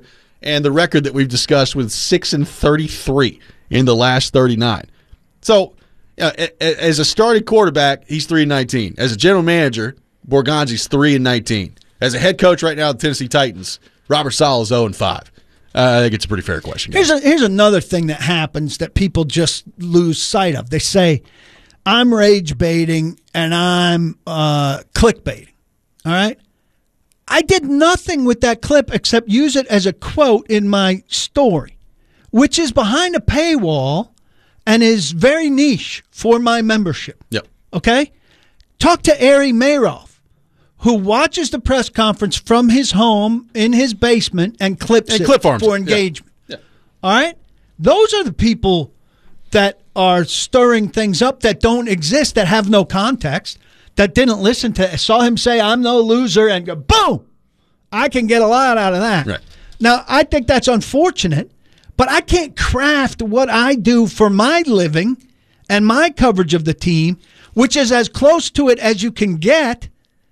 S2: and the record that we've discussed with six and thirty-three in the last thirty-nine. So, uh, as a starting quarterback, he's three and nineteen. As a general manager, Borgonzi's three and nineteen. As a head coach right now of the Tennessee Titans, Robert Saleh is zero and five. Uh, I think it's a pretty fair question.
S1: Here's a, here's another thing that happens that people just lose sight of. They say, I'm rage baiting and I'm uh, clickbaiting. All right? I did nothing with that clip except use it as a quote in my story, which is behind a paywall and is very niche for my membership.
S2: Yep.
S1: Okay? Talk to Ari Mayrov, who watches the press conference from his home in his basement and clips
S2: and
S1: it
S2: clip farms
S1: for
S2: it.
S1: engagement.
S2: Yeah. Yeah.
S1: All right? Those are the people that are stirring things up that don't exist, that have no context, that didn't listen to, saw him say, I'm no loser, and go, boom! I can get a lot out of that.
S2: Right.
S1: Now, I think that's unfortunate, but I can't craft what I do for my living and my coverage of the team, which is as close to it as you can get,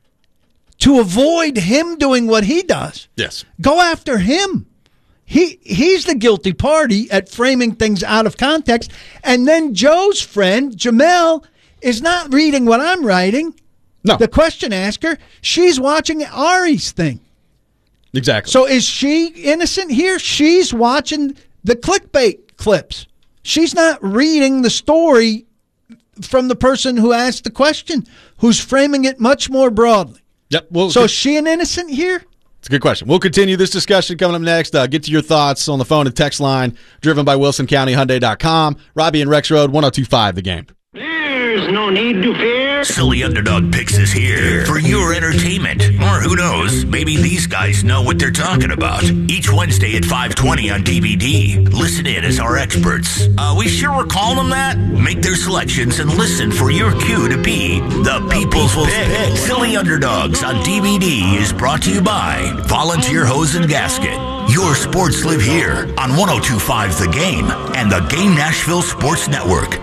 S1: to avoid him doing what he does.
S2: Yes.
S1: Go after him. He he's the guilty party at framing things out of context. And then Joe's friend, Jamel, is not reading what I'm writing.
S2: No.
S1: The question asker, she's watching Ari's thing.
S2: Exactly.
S1: So is she innocent here? She's watching the clickbait clips. She's not reading the story from the person who asked the question, who's framing it much more broadly.
S2: Yep. Well,
S1: so is she an innocent here?
S2: It's a good question. We'll continue this discussion coming up next. Uh, get to your thoughts on the phone and text line driven by Wilson County Hyundai dot com. Robbie and Rex Road, one oh two point five The Game.
S22: There's no need to fear.
S4: Silly Underdog Picks is here for your entertainment. Or who knows, maybe these guys know what they're talking about. Each Wednesday at five twenty on D V D. Listen in as our experts. Uh, we sure we're calling them that? Make their selections and listen for your cue to be the People's Pick. Silly Underdogs on D V D is brought to you by Volunteer Hose and Gasket. Your sports live here on one oh two point five The Game and the Game Nashville Sports Network.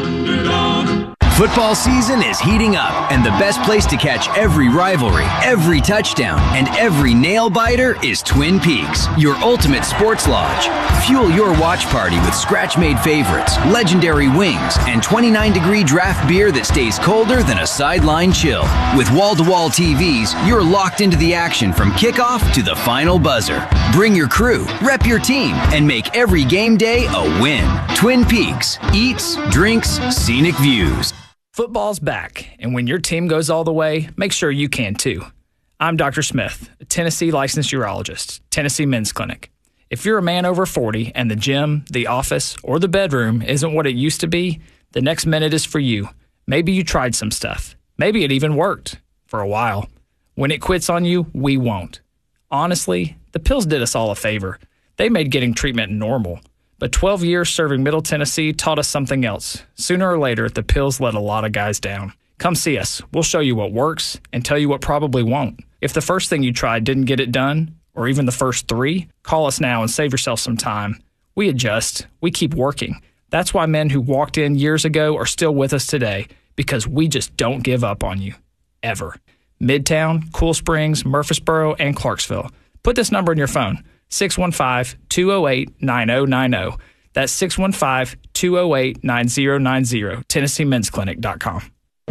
S3: Football season is heating up, and the best place to catch every rivalry, every touchdown, and every nail-biter is Twin Peaks, your ultimate sports lodge. Fuel your watch party with scratch-made favorites, legendary wings, and twenty-nine degree draft beer that stays colder than a sideline chill. With wall-to-wall T Vs, you're locked into the action from kickoff to the final buzzer. Bring your crew, rep your team, and make every game day a win. Twin Peaks. Eats, drinks, scenic views.
S6: Football's back, and when your team goes all the way, make sure you can too. I'm Doctor Smith, a Tennessee licensed urologist, Tennessee Men's Clinic. If you're a man over forty and the gym, the office, or the bedroom isn't what it used to be, the next minute is for you. Maybe you tried some stuff. Maybe it even worked for a while. When it quits on you, we won't. Honestly, the pills did us all a favor. They made getting treatment normal. But twelve years serving Middle Tennessee taught us something else. Sooner or later, the pills let a lot of guys down. Come see us. We'll show you what works and tell you what probably won't. If the first thing you tried didn't get it done, or even the first three, call us now and save yourself some time. We adjust. We keep working. That's why men who walked in years ago are still with us today, because we just don't give up on you. Ever. Midtown, Cool Springs, Murfreesboro, and Clarksville. Put this number in your phone. six one five, two oh eight, nine oh nine oh. That's six one five, two oh eight, nine oh nine oh. Tennessee Men's Clinic dot com.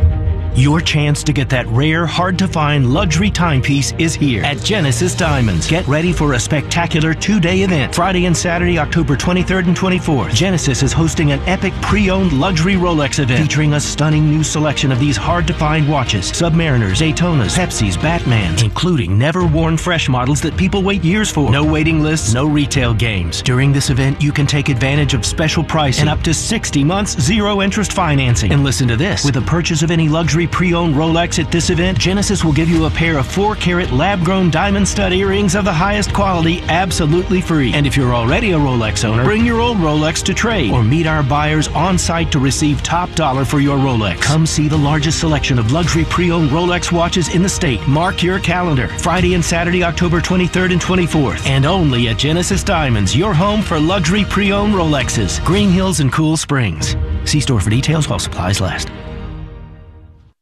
S10: Your chance to get that rare, hard-to-find luxury timepiece is here at Genesis Diamonds. Get ready for a spectacular two-day event. Friday and Saturday, October twenty-third and twenty-fourth. Genesis is hosting an epic pre-owned luxury Rolex event featuring a stunning new selection of these hard-to-find watches. Submariners, Daytonas, Pepsis, Batmans, including never-worn fresh models that people wait years for. No waiting lists, no retail games. During this event, you can take advantage of special pricing and up to sixty months zero-interest financing. And listen to this. With a purchase of any luxury pre-owned Rolex at this event, Genesis will give you a pair of four carat lab-grown diamond stud earrings of the highest quality absolutely free. And if you're already a Rolex owner, bring your old Rolex to trade or meet our buyers on site to receive top dollar for your Rolex. Come see the largest selection of luxury pre-owned Rolex watches in the state. Mark your calendar. Friday and Saturday, October twenty-third and twenty-fourth. And only at Genesis Diamonds, your home for luxury pre-owned Rolexes. Green Hills and Cool Springs. See store for details while supplies last.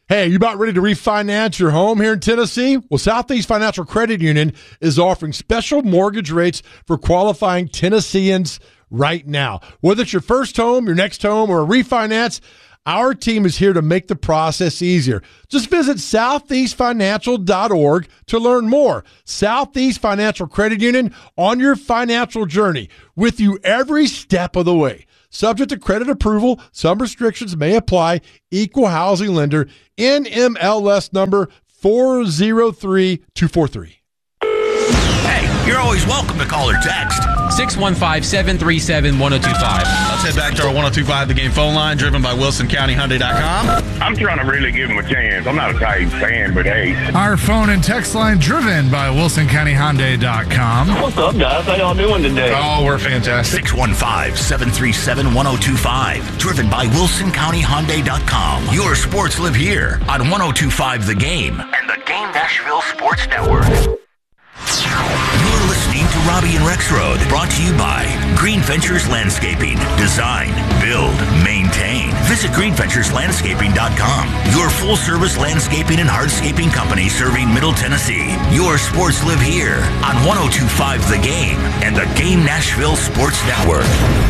S20: Hey, are you about ready to refinance your home here in Tennessee? Well, Southeast Financial Credit Union is offering special mortgage rates for qualifying Tennesseans right now. Whether it's your first home, your next home, or a refinance, our team is here to make the process easier. Just visit southeast financial dot org to learn more. Southeast Financial Credit Union, on your financial journey, with you every step of the way. Subject to credit approval, some restrictions may apply. Equal housing lender, N M L S number four zero three two four three.
S4: Hey, you're always welcome to call or text.
S7: six one five, seven three seven, one oh two five.
S2: Let's head back to our one oh two five The Game phone line, driven by Wilson County Hyundai dot com.
S8: I'm trying to really give him a chance. I'm not a Titans fan, but hey.
S9: Our phone and text line, driven by Wilson County Hyundai dot com.
S8: What's up, guys? How y'all doing today?
S9: Oh, we're fantastic.
S4: six one five, seven three seven, one oh two five. Driven by Wilson County Hyundai dot com. Your sports live here on one oh two five The Game and the Game Nashville Sports Network. You're listening to Robbie and Rex Road, brought to you by Green Ventures Landscaping. Design, build, maintain. Visit green ventures landscaping dot com. Your full-service landscaping and hardscaping company serving Middle Tennessee. Your sports live here on one oh two five The Game and the Game Nashville Sports Network.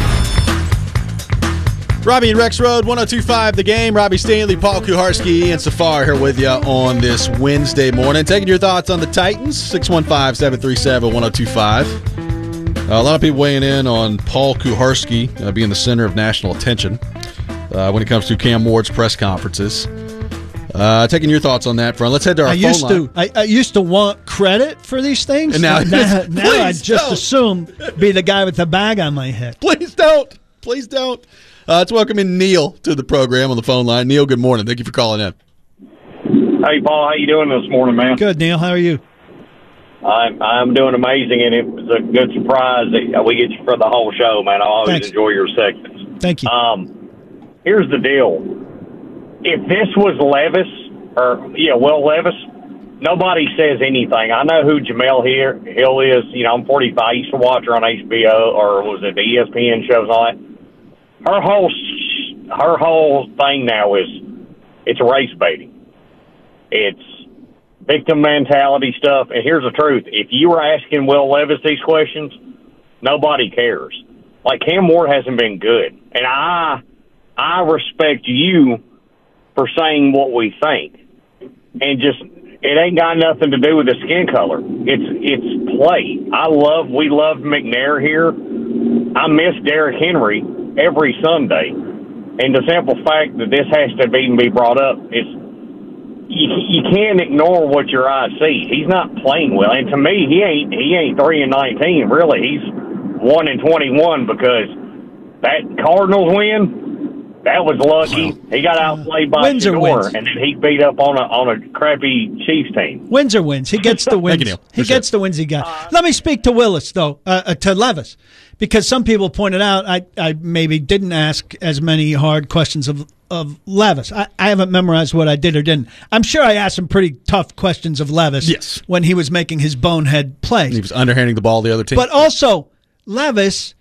S2: Robbie and Rex Road, one oh two five The Game. Robbie Stanley, Paul Kuharski, and Safar here with you on this Wednesday morning. Taking your thoughts on the Titans, six one five, seven three seven, one oh two five. Uh, a lot of people weighing in on Paul Kuharski uh, being the center of national attention uh, when it comes to Cam Ward's press conferences. Uh, taking your thoughts on that front. Let's head to our
S1: I
S2: phone
S1: used
S2: line.
S1: To, I, I used to want credit for these things.
S2: And now,
S1: now, now I just
S2: don't.
S1: assume be the guy with the bag on my head.
S2: Please don't. Please don't. Uh, let's welcome in Neil to the program on the phone line. Neil, good morning. Thank you for calling in.
S24: Hey, Paul. How you doing this morning, man?
S1: Good, Neil. How are you?
S24: I'm I'm doing amazing, and it was a good surprise that we get you for the whole show, man. I always
S1: Thanks.
S24: enjoy your segments.
S1: Thank you.
S24: Um, here's the deal. If this was Levis, or, yeah, Will Levis, nobody says anything. I know who Jamel here, Hill is. You know, I'm forty-five. I used to watch her on H B O, or was it the E S P N shows and all that. Her whole her whole thing now is it's race baiting. It's victim mentality stuff. And here's the truth: if you were asking Will Levis these questions, nobody cares. Like, Cam Ward hasn't been good, and I I respect you for saying what we think, and just it ain't got nothing to do with the skin color. It's it's play. I love we love McNair here. I miss Derrick Henry every Sunday, and the simple fact that this has to even be brought up is you, you can't ignore what your eyes see. He's not playing well, and to me, he ain't he ain't three and nineteen. Really, he's one and twenty-one because that Cardinals win. That was lucky. He got outplayed by
S1: Wins or
S24: Shador,
S1: wins.
S24: and then he beat up on a on a crappy Chiefs team.
S1: Wins or wins. He gets the wins.
S2: Thank you, Neil.
S1: He
S2: Appreciate
S1: gets
S2: it.
S1: the wins he got. Let me speak to Willis, though, uh, uh, to Levis, because some people pointed out I, I maybe didn't ask as many hard questions of, of Levis. I, I haven't memorized what I did or didn't. I'm sure I asked some pretty tough questions of Levis
S2: Yes.
S1: when he was making his bonehead plays.
S2: He was underhanding the ball to the other team.
S1: But also, Levis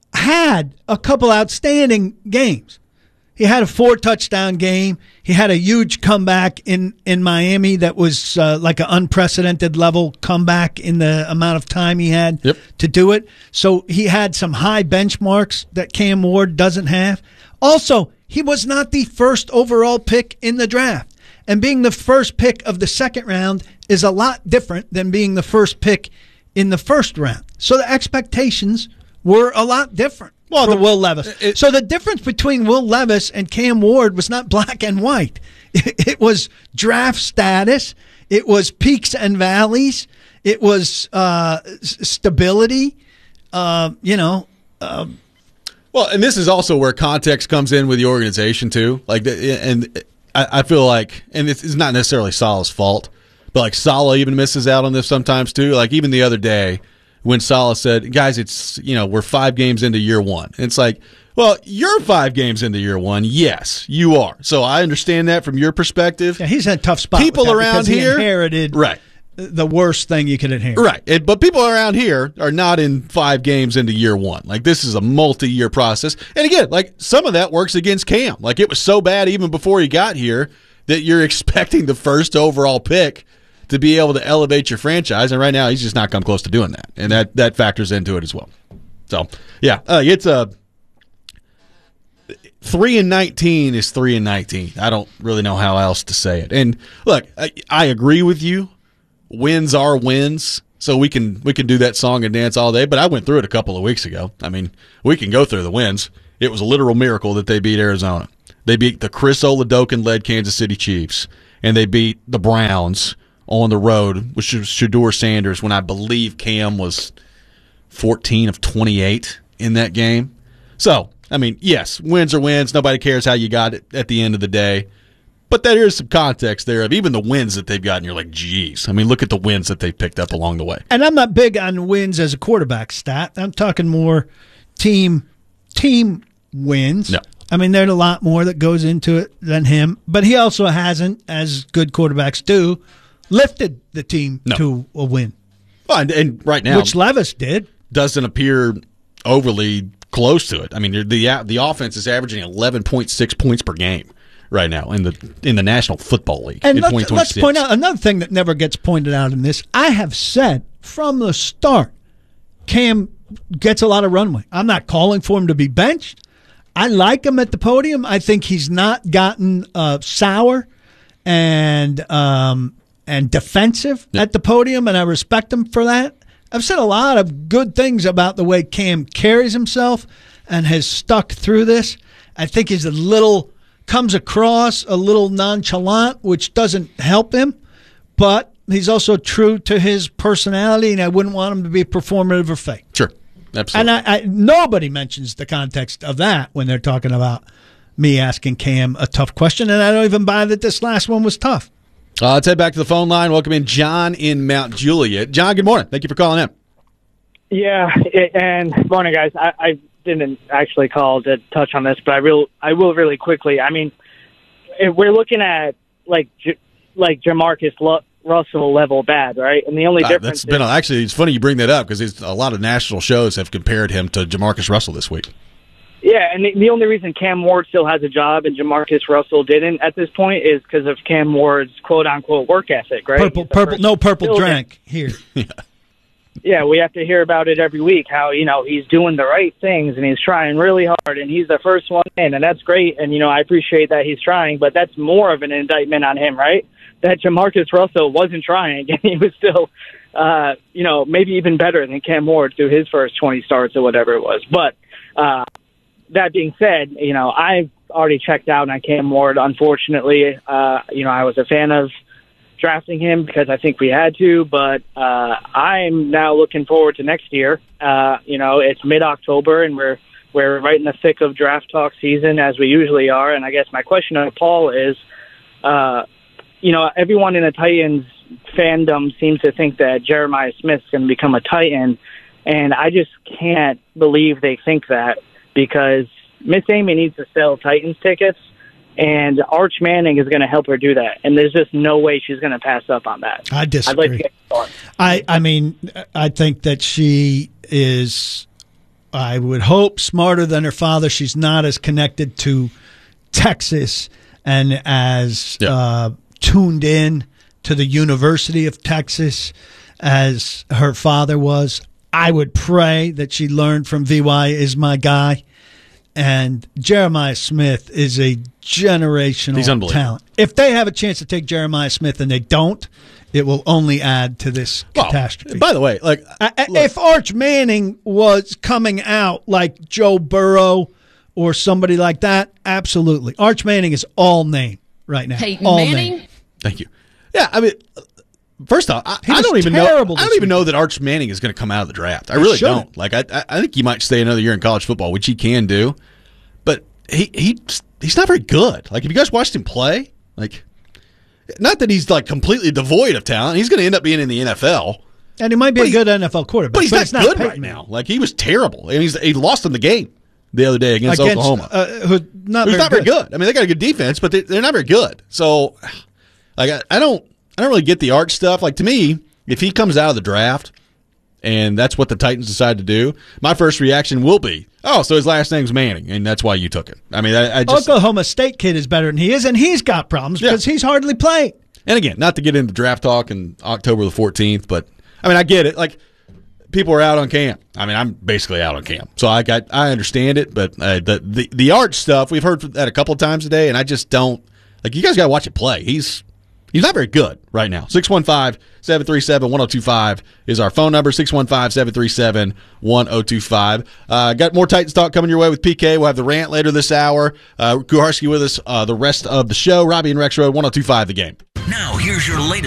S1: had a couple outstanding games. He had a four-touchdown game. He had a huge comeback in, in Miami that was uh, like an unprecedented level comeback in the amount of time he had
S2: Yep.
S1: to do it. So he had some high benchmarks that Cam Ward doesn't have. Also, he was not the first overall pick in the draft. And being the first pick of the second round is a lot different than being the first pick in the first round. So the expectations were a lot different. Well, the Will Levis. It, so the difference between Will Levis and Cam Ward was not black and white. It, it was draft status. It was peaks and valleys. It was uh, stability. Uh, you know. Uh,
S2: well, and this is also where context comes in with the organization too. Like, the, and I, I feel like, and it's, it's not necessarily Salah's fault, but like Salah even misses out on this sometimes too. Like even the other day, when Salah said, guys, it's, you know, we're five games into year one. And it's like, well, you're five games into year one. Yes, you are. So I understand that from your perspective.
S1: Yeah, he's in a tough spot.
S2: People
S1: with that
S2: around
S1: because he
S2: here
S1: inherited
S2: right.
S1: the worst thing you could inherit.
S2: Right. It, but people around here are not in five games into year one. Like, this is a multi-year process. And again, like, some of that works against Cam. Like, it was so bad even before he got here that you're expecting the first overall pick to be able to elevate your franchise, and right now he's just not come close to doing that, and that, that factors into it as well. So, yeah, uh, it's a three and nineteen is three and nineteen. I don't really know how else to say it. And look, I, I agree with you. Wins are wins, so we can we can do that song and dance all day. But I went through it a couple of weeks ago. I mean, we can go through the wins. It was a literal miracle that they beat Arizona. They beat the Chris Oladokun-led Kansas City Chiefs, and they beat the Browns on the road, which was Shedeur Sanders, when I believe Cam was fourteen of twenty-eight in that game. So, I mean, yes, wins are wins. Nobody cares how you got it at the end of the day. But there is some context there of even the wins that they've gotten. You're like, geez. I mean, look at the wins that they've picked up along the way.
S1: And I'm not big on wins as a quarterback stat. I'm talking more team team wins.
S2: No.
S1: I mean, there's a lot more that goes into it than him. But he also hasn't, as good quarterbacks do, lifted the team
S2: No.
S1: to a win.
S2: Well, and, and right now,
S1: Which Levis did.
S2: Doesn't appear overly close to it. I mean, the the offense is averaging eleven point six points per game right now in the in the National Football League
S1: And
S2: in
S1: let's,
S2: twenty twenty-six.
S1: let's point out another thing that never gets pointed out in this. I have said from the start, Cam gets a lot of runway. I'm not calling for him to be benched. I like him at the podium. I think he's not gotten uh, sour and um, and defensive
S2: Yeah.
S1: at the podium, and I respect him for that. I've said a lot of good things about the way Cam carries himself and has stuck through this. I think he's a little, comes across a little nonchalant, which doesn't help him, but he's also true to his personality, and I wouldn't want him to be performative or fake.
S2: Sure, absolutely.
S1: And I, I, nobody mentions the context of that when they're talking about me asking Cam a tough question, and I don't even buy that this last one was tough.
S2: Uh, let's head back to the phone line. Welcome in John in Mount Juliet. John, good morning. Thank you for calling in.
S11: Yeah, it, and morning, guys. I, I didn't actually call to touch on this, but I will. I will really quickly. I mean, if we're looking at like J- like Jamarcus Lo- Russell level bad, right? And the only
S2: Uh,
S11: difference
S2: that's been
S11: is,
S2: a, actually it's funny you bring that up because a lot of national shows have compared him to Jamarcus Russell this week.
S11: yeah, and the, the only reason Cam Ward still has a job and Jamarcus Russell didn't at this point is because of Cam Ward's quote unquote work ethic, right?
S1: Purple,
S11: He's the
S1: purple,
S11: first
S1: no purple
S11: building.
S1: drink here.
S11: Yeah, we have to hear about it every week, how, you know, he's doing the right things and he's trying really hard and he's the first one in, and that's great. And, you know, I appreciate that he's trying, but that's more of an indictment on him, right? That Jamarcus Russell wasn't trying and he was still, uh, you know, maybe even better than Cam Ward through his first twenty starts or whatever it was. But uh, that being said, you know, I've already checked out on Cam Ward, unfortunately. Uh, you know, I was a fan of drafting him because I think we had to, but uh, I'm now looking forward to next year. Uh, you know, it's mid-October, and we're we're right in the thick of draft talk season, as we usually are. And I guess my question to Paul is, uh, you know, everyone in the Titans fandom seems to think that Jeremiah Smith's going to become a Titan, and I just can't believe they think that because Miss Amy needs to sell Titans tickets, and Arch Manning is going to help her do that. And there's just no way she's going to pass up on that.
S1: I disagree.
S11: I'd like to get your thoughts.
S1: I, I mean, I think that she is, I would hope, smarter than her father. She's not as connected to Texas and as
S2: Yeah.
S1: uh, tuned in to the University of Texas as her father was. I would pray that she learned from V Y is my guy. And Jeremiah Smith is a generational
S2: He's unbelievable.
S1: talent. If they have a chance to take Jeremiah Smith and they don't, it will only add to this
S2: Well,
S1: catastrophe.
S2: by the way, like
S1: I- I- if Arch Manning was coming out like Joe Burrow or somebody like that, absolutely. Arch Manning is all name right now.
S12: Peyton
S1: all
S12: Manning?
S1: name.
S2: Thank you. Yeah, I mean, first off, I,
S1: He
S2: I
S1: was
S2: don't even know. I
S1: terrible
S2: don't
S1: this
S2: even know that Arch Manning is going to come out of the draft. I
S1: He
S2: really
S1: shouldn't.
S2: don't. Like, I, I, I think he might stay another year in college football, which he can do. But he, he, he's not very good. Like, have you guys watched him play? Like, not that he's like completely devoid of talent. He's going to end up being in the N F L.
S1: And he might be
S2: But
S1: a
S2: he-
S1: good N F L quarterback.
S2: But he's not
S1: it's not
S2: good
S1: Peyton
S2: right
S1: Manning.
S2: now. Like, he was terrible. And he's he lost in the game the other day against,
S1: Against,
S2: Oklahoma.
S1: uh, who, not
S2: Who's
S1: very
S2: not very
S1: good.
S2: good. I mean, they got a good defense, but they, they're not very good. So, like, I, I don't, I don't really get the Arch stuff. Like, to me, if he comes out of the draft and that's what the Titans decide to do, my first reaction will be, oh, so his last name's Manning, and that's why you took him. I mean, I, I just
S1: Oklahoma State kid is better than he is, and he's got problems
S2: Yeah.
S1: because he's hardly played.
S2: And again, not to get into draft talk on October the fourteenth, but I mean, I get it. Like, people are out on Cam. I mean, I'm basically out on Cam, so I got I understand it. But uh, the the the art stuff, we've heard that a couple of times today, and I just don't like. You guys got to watch it play. He's he's not very good right now. six one five, seven three seven, one oh two five is our phone number. six one five, seven three seven, one oh two five. Uh, got more Titans talk coming your way with P K. We'll have the rant later this hour. Uh, Kuharski with us uh, the rest of the show. Robbie and Rex Road, one oh two five The Game.
S4: Now, here's your latest